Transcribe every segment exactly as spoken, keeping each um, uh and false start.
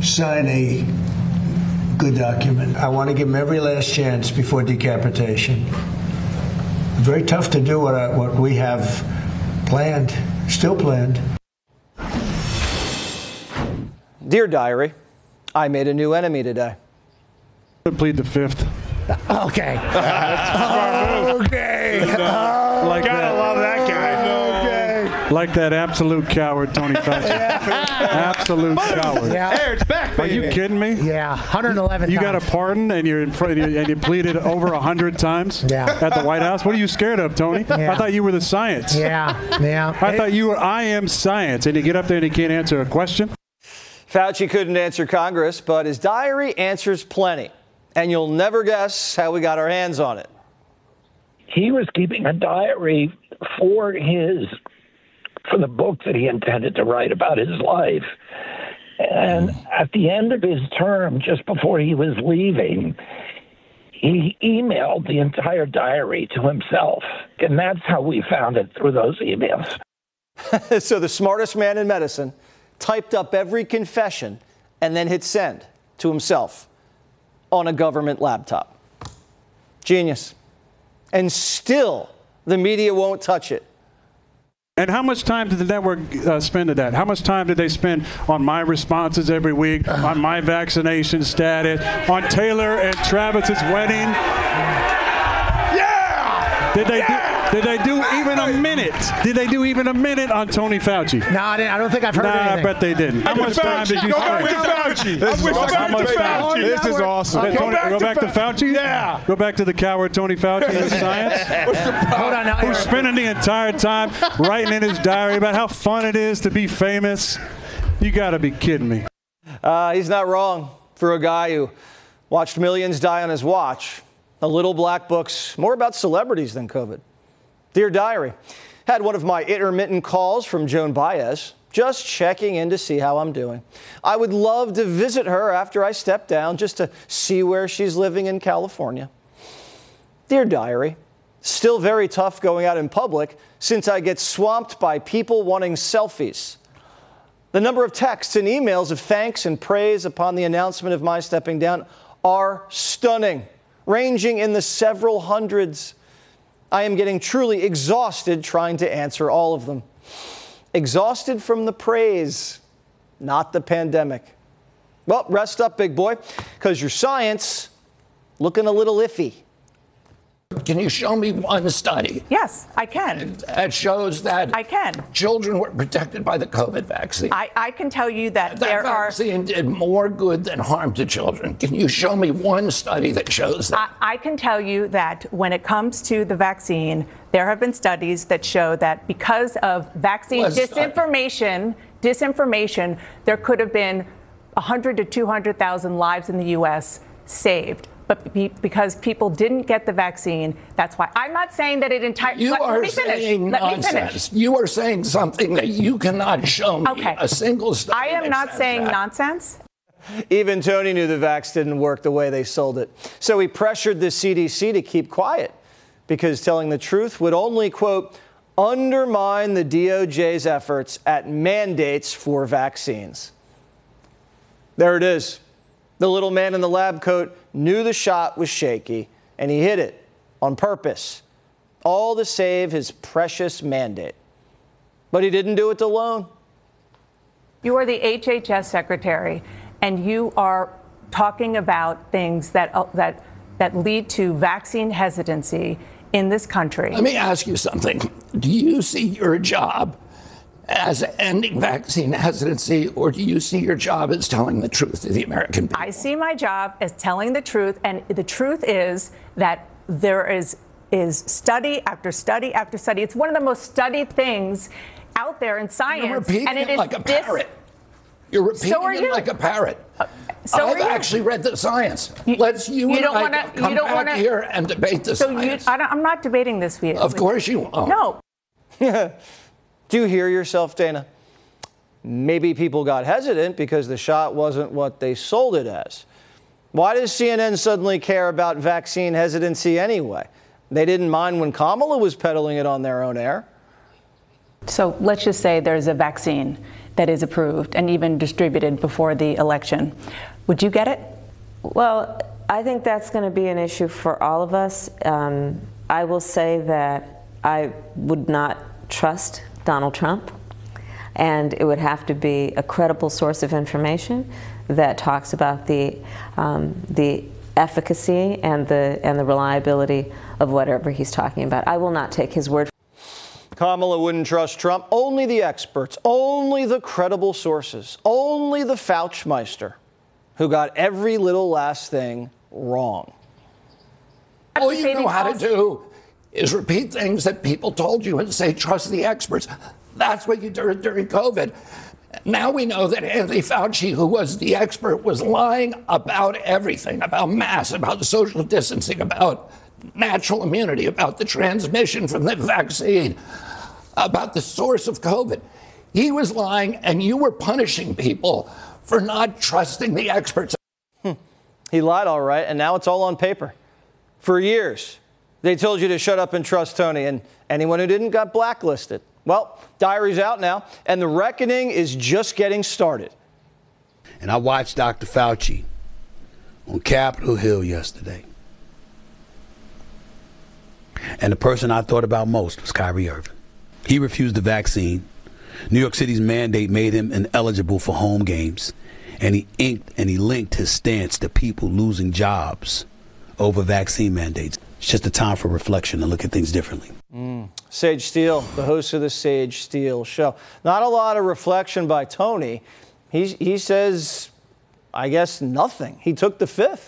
sign a good document. I want to give him every last chance before decapitation. It's very tough to do what, I, what we have planned, still planned. Dear Diary, I made a new enemy today. I plead the fifth. Okay. Okay. Uh, like Gotta that. love that guy. Okay. Like that absolute coward, Tony Fauci. Absolute coward. Yeah. Hey, it's back, Are baby. you kidding me? Yeah, one hundred eleven You times. got a pardon and you're in front and you pleaded over a hundred times Yeah. at the White House. What are you scared of, Tony? Yeah. I thought you were the science. Yeah, yeah. I thought you were I am science, and you get up there and you can't answer a question. Fauci couldn't answer Congress, but his diary answers plenty. And you'll never guess how we got our hands on it. He was keeping a diary for his, for the book that he intended to write about his life. And at the end of his term, just before he was leaving, he emailed the entire diary to himself. And that's how we found it, through those emails. So the smartest man in medicine typed up every confession and then hit send to himself on a government laptop. Genius. And still, the media won't touch it. And how much time did the network uh, spend at that? How much time did they spend on my responses every week, on my vaccination status, on Taylor and Travis's wedding? Yeah! Did they Yeah! do, did they do even a minute? Did they do even a minute on Tony Fauci? No, I, didn't, I don't think I've heard Nah, anything. I bet they didn't. How much time did you Go spend? back to Fauci. This I wish is awesome. I How could much do time? Fauci. This is awesome. Go Go back, back go to back to Fa- Fauci? Yeah. Go back to the coward Tony Fauci and his science? Hold on now. Who's spending the entire time writing in his diary about how fun it is to be famous? You got to be kidding me. Uh, he's not wrong for a guy who watched millions die on his watch. A little black book's more about celebrities than COVID. Dear Diary, had one of my intermittent calls from Joan Baez, just checking in to see how I'm doing. I would love to visit her after I step down just to see where she's living in California. Dear Diary, still very tough going out in public since I get swamped by people wanting selfies. The number of texts and emails of thanks and praise upon the announcement of my stepping down are stunning, ranging in the several hundreds. I am getting truly exhausted trying to answer all of them. Exhausted from the praise, not the pandemic. Well, rest up, big boy, because your science looking a little iffy. Can you show me one study Yes, I can. that shows that I can. children were protected by the COVID vaccine? I, I can tell you that, that there are. vaccine did more good than harm to children. Can you show me one study that shows that? I, I can tell you that when it comes to the vaccine, there have been studies that show that because of vaccine What study? disinformation, disinformation, there could have been one hundred to two hundred thousand lives in the U S saved. But be, because people didn't get the vaccine, that's why. I'm not saying that it entirely. You let, are let me finish. saying Let nonsense. me finish. You are saying something that you cannot show me Okay. a single study. I am that not says saying that. nonsense. Even Tony knew the vax didn't work the way they sold it. So he pressured the C D C to keep quiet because telling the truth would only, quote, undermine the D O J's efforts at mandates for vaccines. There it is. The little man in the lab coat knew the shot was shaky, and he hit it on purpose, all to save his precious mandate. But he didn't do it alone. You are the H H S secretary, and you are talking about things that uh, that that lead to vaccine hesitancy in this country. Let me ask you something. Do you see your job as ending vaccine hesitancy, or do you see your job as telling the truth to the American people? I see my job as telling the truth, and the truth is that there is is study after study after study. It's one of the most studied things out there in science. You're repeating and it it is like a dis- parrot. You're repeating So are it you. like a parrot. so I've are you. actually read the science. You- Let's you, you and don't I wanna- come you don't back wanna- here and debate the So you, science. I don't, I'm not debating this with you. Of course you won't. No. Do you hear yourself, Dana? Maybe people got hesitant because the shot wasn't what they sold it as. Why does C N N suddenly care about vaccine hesitancy anyway? They didn't mind when Kamala was peddling it on their own air. So let's just say there's a vaccine that is approved and even distributed before the election. Would you get it? Well, I think that's going to be an issue for all of us. Um, I will say that I would not trust Donald Trump, and it would have to be a credible source of information that talks about the um, the efficacy and the and the reliability of whatever he's talking about. I will not take his word. Kamala wouldn't trust Trump. Only the experts, only the credible sources, only the Fauchmeister, who got every little last thing wrong. All you know how to do is repeat things that people told you and say, trust the experts. That's what you did during COVID. Now we know that Anthony Fauci, who was the expert, was lying about everything, about masks, about social distancing, about natural immunity, about the transmission from the vaccine, about the source of COVID. He was lying, and you were punishing people for not trusting the experts. Hmm. He lied all right, and now it's all on paper. For years, they told you to shut up and trust Tony, and anyone who didn't got blacklisted. Well, diary's out now, and the reckoning is just getting started. And I watched Doctor Fauci on Capitol Hill yesterday. And the person I thought about most was Kyrie Irving. He refused the vaccine. New York City's mandate made him ineligible for home games. And he inked and he linked his stance to people losing jobs over vaccine mandates. It's just a time for reflection and look at things differently. Mm. Sage Steele, the host of the Sage Steele Show. Not a lot of reflection by Tony. He, he says, I guess, nothing. He took the fifth.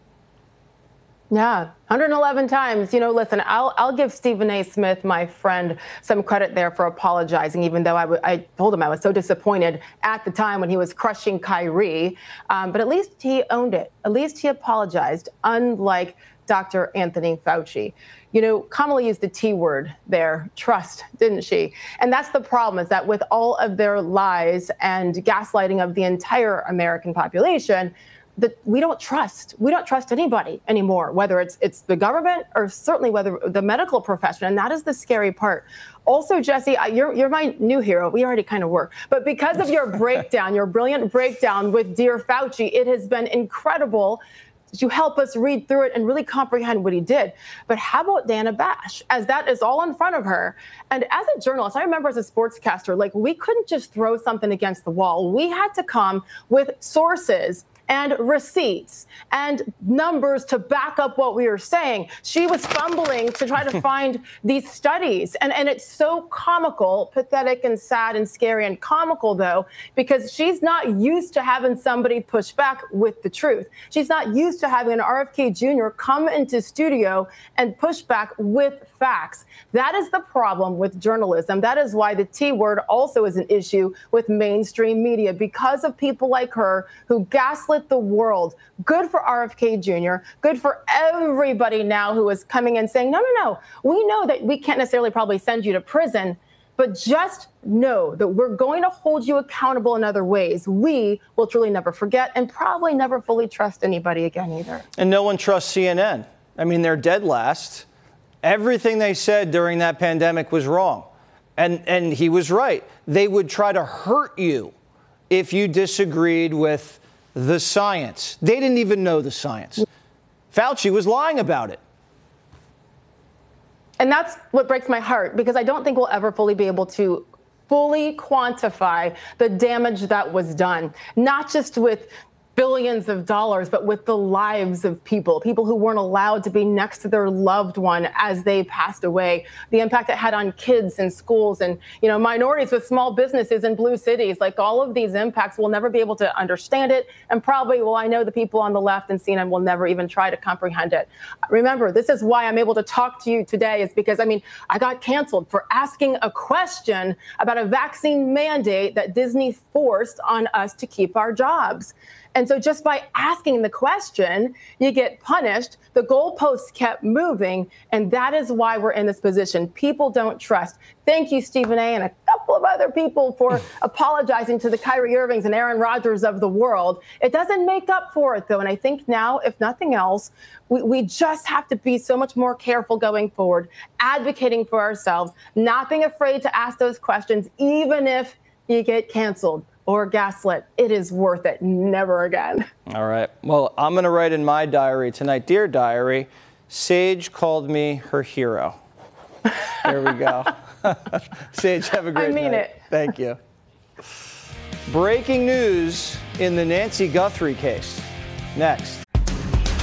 Yeah, one hundred eleven times. You know, listen, I'll I'll give Stephen A. Smith, my friend, some credit there for apologizing, even though I, w- I told him I was so disappointed at the time when he was crushing Kyrie. Um, but at least he owned it. At least he apologized, unlike Doctor Anthony Fauci. You know, Kamala used the T word there, trust, didn't she? And that's the problem, is that with all of their lies and gaslighting of the entire American population, that we don't trust. We don't trust anybody anymore, whether it's it's the government or certainly whether the medical profession. And that is the scary part. Also, Jesse, you're you're my new hero. We already kind of were. But because of your breakdown, your brilliant breakdown with Dear Fauci, it has been incredible to help us read through it and really comprehend what he did. But how about Dana Bash, as that is all in front of her? And as a journalist, I remember as a sportscaster, like, we couldn't just throw something against the wall. We had to come with sources and receipts and numbers to back up what we were saying. She was fumbling to try to find these studies. And, and it's so comical, pathetic and sad and scary and comical, though, because she's not used to having somebody push back with the truth. She's not used to having an R F K Junior come into studio and push back with facts. That is the problem with journalism. That is why the T word also is an issue with mainstream media, because of people like her who gaslit the world. Good for R F K Junior, good for everybody now who is coming and saying, no, no, no, we know that we can't necessarily probably send you to prison, but just know that we're going to hold you accountable in other ways. We will truly never forget and probably never fully trust anybody again either. And no one trusts C N N. I mean, they're dead last. Everything they said during that pandemic was wrong. And, and he was right. They would try to hurt you if you disagreed with the science. They didn't even know the science. Fauci was lying about it. And that's what breaks my heart, because I don't think we'll ever fully be able to fully quantify the damage that was done, not just with billions of dollars, but with the lives of people, people who weren't allowed to be next to their loved one as they passed away, the impact it had on kids in schools and, you know, minorities with small businesses in blue cities. Like, all of these impacts, we'll never be able to understand it. And probably, well, I know the people on the left and C N N will never even try to comprehend it. Remember, this is why I'm able to talk to you today, is because, I mean, I got canceled for asking a question about a vaccine mandate that Disney forced on us to keep our jobs. And so just by asking the question, you get punished. The goalposts kept moving. And that is why we're in this position. People don't trust. Thank you, Stephen A. and a couple of other people for apologizing to the Kyrie Irvings and Aaron Rodgers of the world. It doesn't make up for it, though. And I think now, if nothing else, we, we just have to be so much more careful going forward, advocating for ourselves, not being afraid to ask those questions, even if you get canceled or gaslit, it is worth it. Never again. All right. Well, I'm going to write in my diary tonight. Dear diary, Sage called me her hero. There we go. Sage, have a great I mean night. it. Thank you. Breaking news in the Nancy Guthrie case. Next.